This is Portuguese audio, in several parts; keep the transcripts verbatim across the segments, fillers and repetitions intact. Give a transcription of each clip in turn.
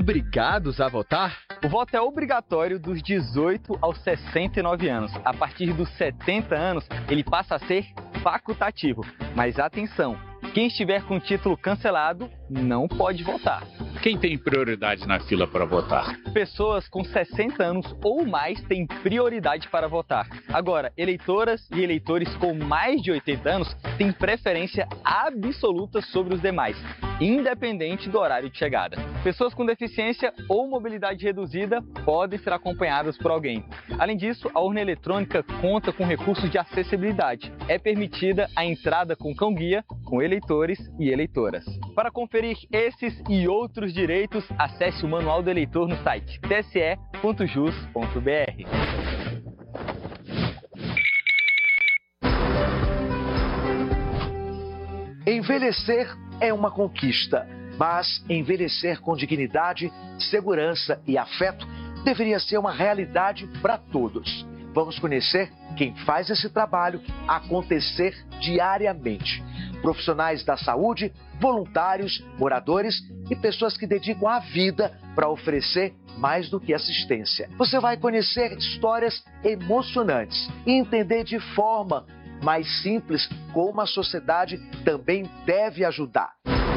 Obrigados a votar? O voto é obrigatório dos dezoito aos sessenta e nove anos. A partir dos setenta anos, ele passa a ser facultativo. Mas atenção, quem estiver com o título cancelado não pode votar. Quem tem prioridade na fila para votar? Pessoas com sessenta anos ou mais têm prioridade para votar. Agora, eleitoras e eleitores com mais de oitenta anos têm preferência absoluta sobre os demais, independente do horário de chegada. Pessoas com deficiência ou mobilidade reduzida podem ser acompanhadas por alguém. Além disso, a urna eletrônica conta com recursos de acessibilidade. É permitida a entrada com cão-guia, com eleitores e eleitoras. Para conferir esses e outros direitos, acesse o Manual do Eleitor no site t s e ponto jus ponto b r. Envelhecer é uma conquista, mas envelhecer com dignidade, segurança e afeto deveria ser uma realidade para todos. Vamos conhecer quem faz esse trabalho acontecer diariamente. Profissionais da saúde, voluntários, moradores e pessoas que dedicam a vida para oferecer mais do que assistência. Você vai conhecer histórias emocionantes e entender de forma mais simples como a sociedade também deve ajudar.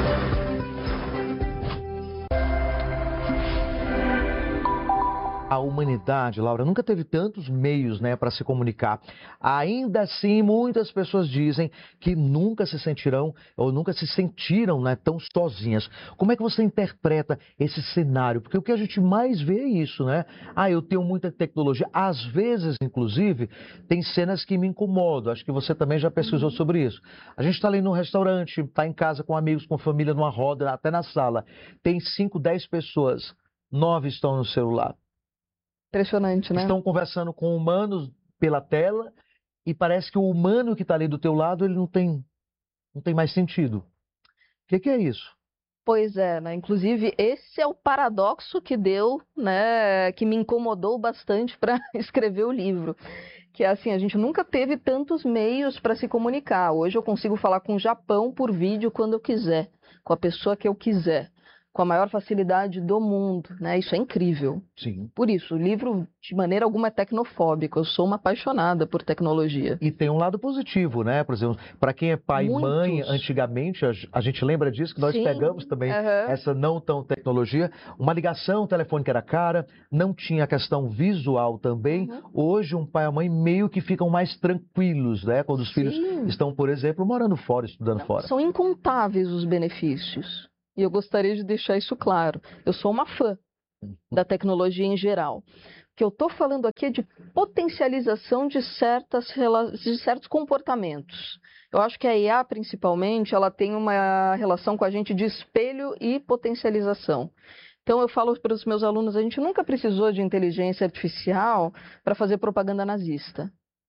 A humanidade, Laura, nunca teve tantos meios, né, para se comunicar. Ainda assim, muitas pessoas dizem que nunca se sentirão ou nunca se sentiram, né, tão sozinhas. Como é que você interpreta esse cenário? Porque o que a gente mais vê é isso, né? Ah, eu tenho muita tecnologia. Às vezes, inclusive, tem cenas que me incomodam. Acho que você também já pesquisou sobre isso. A gente está ali num restaurante, está em casa com amigos, com família, numa roda, até na sala. Tem cinco, dez pessoas. Nove estão no celular. Impressionante, né? Estão conversando com humanos pela tela e parece que o humano que está ali do teu lado, ele não tem, não tem mais sentido. O que, que é isso? Pois é, né? Inclusive esse é o paradoxo que deu, né? Que me incomodou bastante para escrever o livro. Que é assim, a gente nunca teve tantos meios para se comunicar. Hoje eu consigo falar com o Japão por vídeo quando eu quiser, com a pessoa que eu quiser, com a maior facilidade do mundo, né? Isso é incrível. Sim. Por isso, o livro, de maneira alguma, é tecnofóbico. Eu sou uma apaixonada por tecnologia. E tem um lado positivo, né? Por exemplo, para quem é pai Muitos. e mãe, antigamente, a, a gente lembra disso, que nós Sim. pegamos também Uhum. essa não tão tecnologia. Uma ligação telefônica era cara, não tinha a questão visual também. Uhum. Hoje, um pai e a mãe meio que ficam mais tranquilos, né? Quando os Sim. filhos estão, por exemplo, morando fora, estudando Não, fora. São incontáveis os benefícios. E eu gostaria de deixar isso claro. Eu sou uma fã da tecnologia em geral. O que eu estou falando aqui é de potencialização de, certas, de certos comportamentos. Eu acho que a I A, principalmente, ela tem uma relação com a gente de espelho e potencialização. Então, eu falo para os meus alunos, a gente nunca precisou de inteligência artificial para fazer propaganda nazista.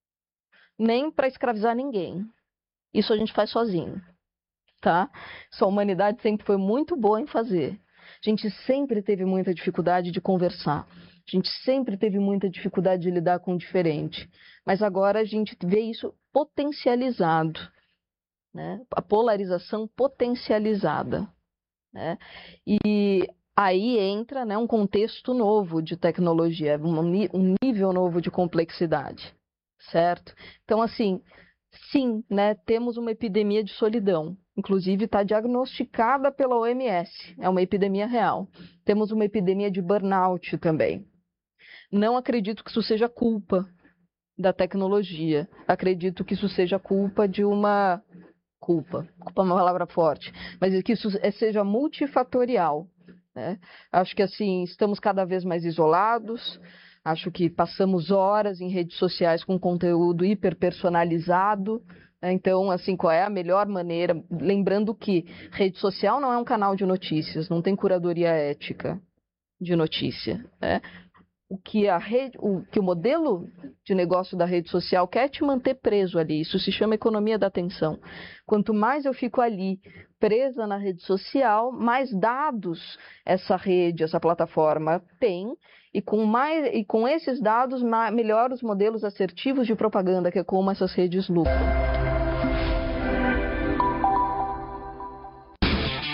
Nem para escravizar ninguém. Isso a gente faz sozinho. Tá? Sua humanidade sempre foi muito boa em fazer. A gente sempre teve muita dificuldade de conversar. A gente sempre teve muita dificuldade de lidar com o diferente. Mas agora a gente vê isso potencializado, né? A polarização potencializada, né? E aí entra, né, um contexto novo de tecnologia, um, um nível novo de complexidade, certo? Então, assim, sim, né, temos uma epidemia de solidão. Inclusive está diagnosticada pela O M S, é uma epidemia real. Temos uma epidemia de burnout também. Não acredito que isso seja culpa da tecnologia. Acredito que isso seja culpa de uma... Culpa, culpa é uma palavra forte. Mas que isso seja multifatorial, né? Acho que assim, estamos cada vez mais isolados. Acho que passamos horas em redes sociais com conteúdo hiperpersonalizado. Então, assim, qual é a melhor maneira? Lembrando que rede social não é um canal de notícias, não tem curadoria ética de notícia, né? O que, a rede, o que o modelo de negócio da rede social quer é te manter preso ali. Isso se chama economia da atenção. Quanto mais eu fico ali presa na rede social, mais dados essa rede, essa plataforma tem. E com, mais, e com esses dados, melhor os modelos assertivos de propaganda, que é como essas redes lucram.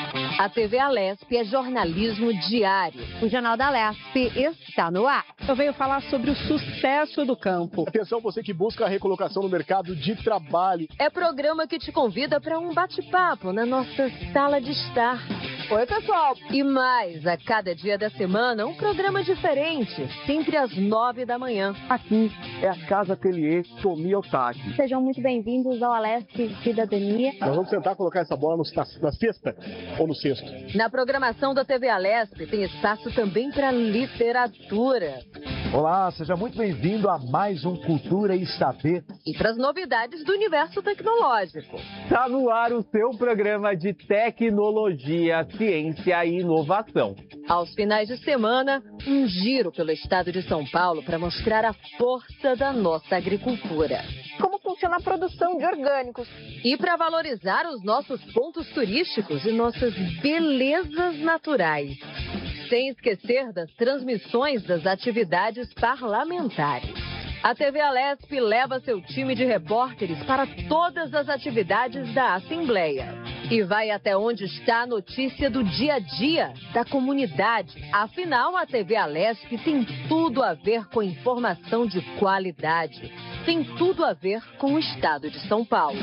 A T V Alesp é jornalismo diário. O Jornal da Alesp está no ar. Eu venho falar sobre o sucesso do campo. Atenção, você que busca a recolocação no mercado de trabalho. É programa que te convida para um bate-papo na nossa sala de estar. Oi, pessoal. E mais, a cada dia da semana, um programa diferente, sempre às nove da manhã. Aqui é a Casa Ateliê Tomi Otaki. Sejam muito bem-vindos ao Alesp Cidadania. Nós vamos tentar colocar essa bola no, na, na cesta ou no cesto. Na programação da T V Alesp tem espaço também para literatura. Olá, seja muito bem-vindo a mais um Cultura e Saber. E para as novidades do universo tecnológico. Está no ar o seu programa de tecnologia, ciência e inovação. Aos finais de semana, um giro pelo estado de São Paulo para mostrar a força da nossa agricultura. Como funciona a produção de orgânicos. E para valorizar os nossos pontos turísticos e nossas belezas naturais. Sem esquecer das transmissões das atividades parlamentares. A T V Alesp leva seu time de repórteres para todas as atividades da Assembleia. E vai até onde está a notícia do dia a dia da comunidade. Afinal, a T V Alesp tem tudo a ver com informação de qualidade. Tem tudo a ver com o estado de São Paulo.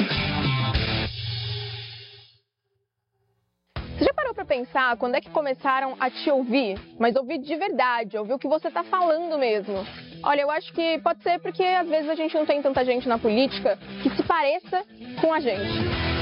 Você já parou para pensar quando é que começaram a te ouvir? Mas ouvir de verdade, ouvir o que você está falando mesmo. Olha, eu acho que pode ser porque às vezes a gente não tem tanta gente na política que se pareça com a gente.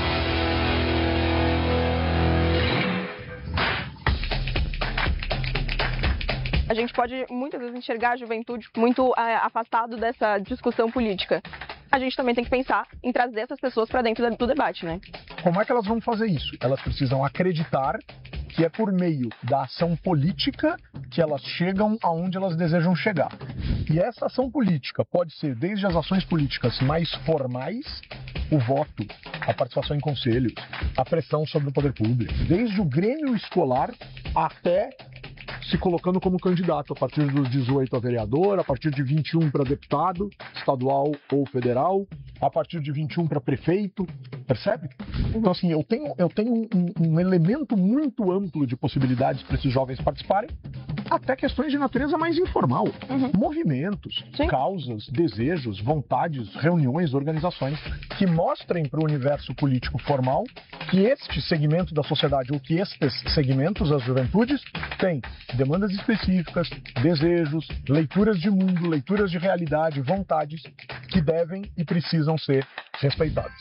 A gente pode muitas vezes enxergar a juventude muito é, afastado dessa discussão política. A gente também tem que pensar em trazer essas pessoas para dentro do debate, né? Como é que elas vão fazer isso? Elas precisam acreditar que é por meio da ação política que elas chegam aonde elas desejam chegar. E essa ação política pode ser desde as ações políticas mais formais, o voto, a participação em conselhos, a pressão sobre o poder público, desde o grêmio escolar até se colocando como candidato a partir dos dezoito a vereador, a partir de vinte e um para deputado, estadual ou federal, a partir de vinte e um para prefeito, percebe? Então assim, eu tenho, eu tenho um, um elemento muito amplo de possibilidades para esses jovens participarem, até questões de natureza mais informal, uhum. movimentos, Sim. causas, desejos, vontades, reuniões, organizações que mostrem para o universo político formal que este segmento da sociedade ou que estes segmentos, as juventudes, têm demandas específicas, desejos, leituras de mundo, leituras de realidade, vontades que devem e precisam ser respeitadas.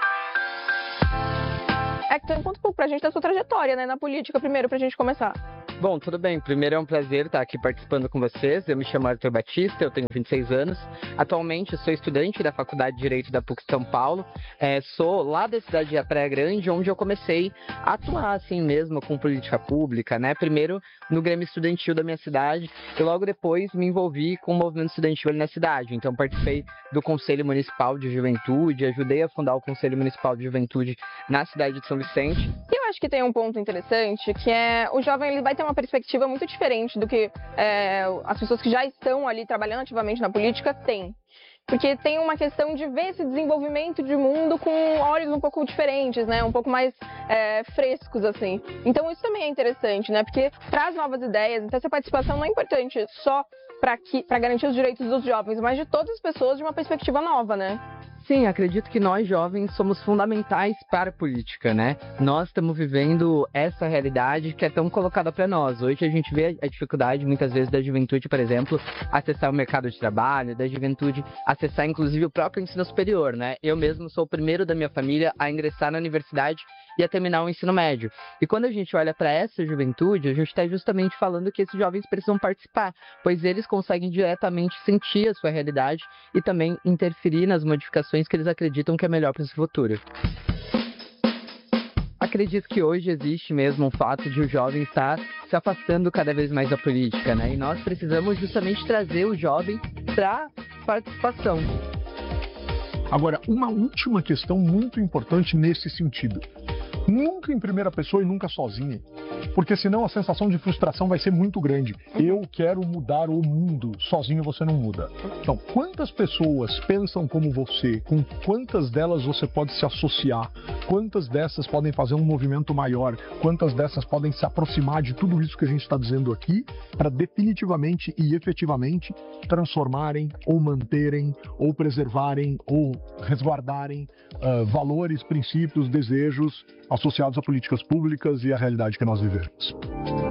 É que tem um ponto pouco pra gente da sua trajetória, né, na política, primeiro, pra gente começar. Bom, tudo bem. Primeiro é um prazer estar aqui participando com vocês. Eu me chamo Arthur Batista, eu tenho vinte e seis anos. Atualmente sou estudante da Faculdade de Direito da P U C São Paulo. É, sou lá da cidade de Praia Grande, onde eu comecei a atuar assim mesmo com política pública, né? Primeiro no Grêmio Estudantil da minha cidade e logo depois me envolvi com o movimento estudantil ali na cidade. Então participei do Conselho Municipal de Juventude, ajudei a fundar o Conselho Municipal de Juventude na cidade de São Vicente. Eu acho que tem um ponto interessante, que é o jovem ele vai ter uma perspectiva muito diferente do que é, as pessoas que já estão ali trabalhando ativamente na política têm. Porque tem uma questão de ver esse desenvolvimento de mundo com olhos um pouco diferentes, né? Um pouco mais é, frescos, assim. Então isso também é interessante, né? Porque traz novas ideias. Então essa participação não é importante só para garantir os direitos dos jovens, mas de todas as pessoas de uma perspectiva nova, né? Sim, acredito que nós jovens somos fundamentais para a política, né? Nós estamos vivendo essa realidade que é tão colocada para nós. Hoje a gente vê a dificuldade, muitas vezes, da juventude, por exemplo, acessar o mercado de trabalho, da juventude acessar, inclusive, o próprio ensino superior, né? Eu mesmo sou o primeiro da minha família a ingressar na universidade e a terminar o ensino médio. E quando a gente olha para essa juventude, a gente está justamente falando que esses jovens precisam participar, pois eles conseguem diretamente sentir a sua realidade e também interferir nas modificações que eles acreditam que é melhor para o futuro. Acredito que hoje existe mesmo um fato de o jovem estar se afastando cada vez mais da política, né? E nós precisamos justamente trazer o jovem para participação. Agora, uma última questão muito importante nesse sentido. Nunca em primeira pessoa e nunca sozinha. porque senão a sensação de frustração vai ser muito grande. Eu quero mudar o mundo, sozinho você não muda. Então, quantas pessoas pensam como você? Com quantas delas você pode se associar? Quantas dessas podem fazer um movimento maior? Quantas dessas podem se aproximar de tudo isso que a gente está dizendo aqui para definitivamente e efetivamente transformarem ou manterem ou preservarem ou resguardarem uh, valores, princípios, desejos associados a políticas públicas e à realidade que nós vivemos.